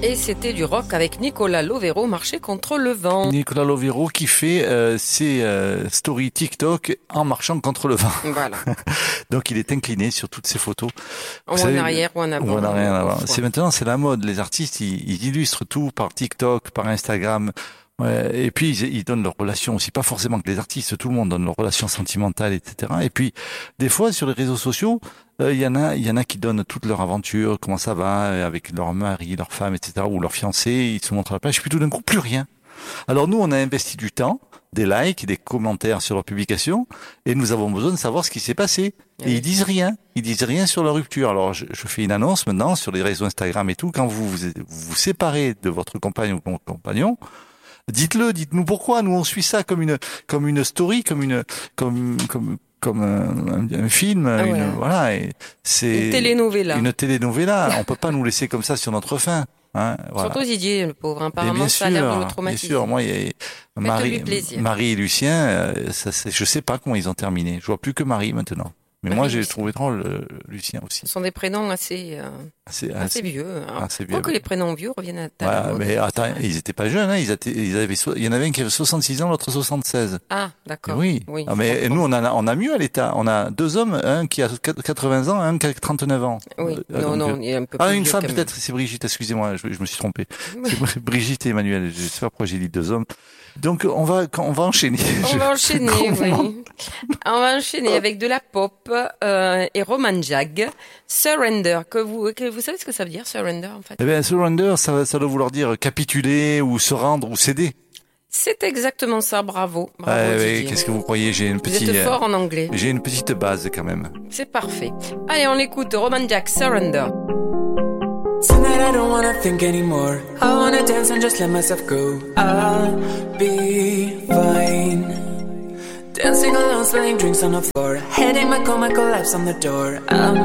Et c'était du rock avec Nicolas Lovero, Marcher contre le vent. Nicolas Lovero qui fait ses stories TikTok en marchant contre le vent. Voilà. Donc il est incliné sur toutes ses photos. Ou en arrière ou en avant. Ou en arrière, en avant. C'est la mode. Les artistes, ils illustrent tout par TikTok, par Instagram. Ouais, et puis ils donnent leurs relations aussi, pas forcément que les artistes, tout le monde donne leurs relations sentimentales, etc. Et puis des fois sur les réseaux sociaux, il y en a qui donnent toute leur aventure, comment ça va avec leur mari, leur femme, etc. ou leur fiancé, ils se montrent à la plage. Puis tout d'un coup plus rien. Alors nous on a investi du temps, des likes, des commentaires sur leurs publications, et nous avons besoin de savoir ce qui s'est passé. Et ils disent rien sur leur rupture. Alors je fais une annonce maintenant sur les réseaux Instagram et tout, quand vous séparez de votre compagne ou compagnon. Dites-nous pourquoi. Nous on suit ça comme une story, comme un film, voilà. Et c'est une telenovela. On peut pas nous laisser comme ça sur notre faim. Hein, voilà. Surtout Didier, le pauvre. Apparemment, ça a l'air de le traumatiser. Bien sûr, moi, Marie et Lucien, je sais pas comment ils ont terminé. Je vois plus que Marie maintenant. Mais moi, j'ai trouvé drôle Lucien aussi. Ce sont des prénoms assez vieux. Quoique les prénoms vieux reviennent à ta mais attends, ils étaient pas jeunes. Hein. Il y en avait un qui avait 66 ans, l'autre 76. Ah, d'accord. Oui. Mais nous, on a mieux à l'état. On a deux hommes, un qui a 80 ans, un qui a 39 ans. Oui. Non, il est un peu plus une femme peut-être. C'est Brigitte. Excusez-moi, je me suis trompé. C'est Brigitte et Emmanuel. Je sais pas pourquoi j'ai dit deux hommes. Donc on va enchaîner. On va enchaîner avec de la pop et Roman Jag, Surrender. Que vous savez ce que ça veut dire Surrender en fait? Eh bien Surrender, ça doit vouloir dire capituler ou se rendre ou céder. C'est exactement ça, bravo. Oui, qu'est-ce que vous croyez? Vous êtes fort en anglais. J'ai une petite base quand même. C'est parfait. Allez, on l'écoute, Roman Jag, Surrender. Tonight I don't wanna think anymore. I wanna dance and just let myself go. I'll be fine. Dancing alone, spilling drinks on the floor. Headache, my coma, collapse on the door.